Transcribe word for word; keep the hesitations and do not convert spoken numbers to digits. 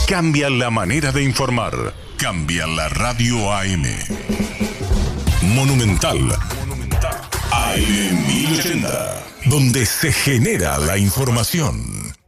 Cambia la manera de informar. Cambia la radio A M. Monumental. A M mil ochenta. Donde se genera la información.